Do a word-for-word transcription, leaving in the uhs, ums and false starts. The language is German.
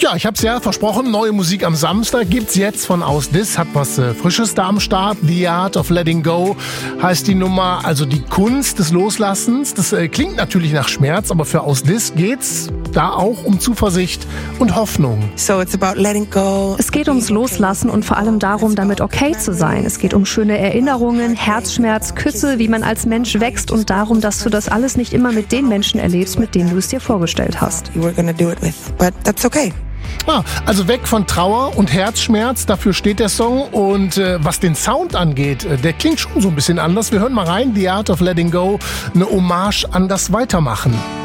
Ja, ich habe es ja versprochen, neue Musik am Samstag gibt's jetzt von Aus Dis, hat was äh, Frisches da am Start. The Art of Letting Go heißt die Nummer, also die Kunst des Loslassens. Das äh, klingt natürlich nach Schmerz, aber für Aus Dis geht's da auch um Zuversicht und Hoffnung. So it's about letting go. Es geht ums Loslassen und vor allem darum, damit okay zu sein. Es geht um schöne Erinnerungen, Herzschmerz, Küsse, wie man als Mensch wächst und darum, dass du das alles nicht immer mit den Menschen erlebst, mit denen du es dir vorgestellt hast. You were gonna do it with, but that's okay. Ah, also weg von Trauer und Herzschmerz, dafür steht der Song. Und äh, was den Sound angeht, äh, der klingt schon so ein bisschen anders. Wir hören mal rein, The Art of Letting Go, eine Hommage an das Weitermachen.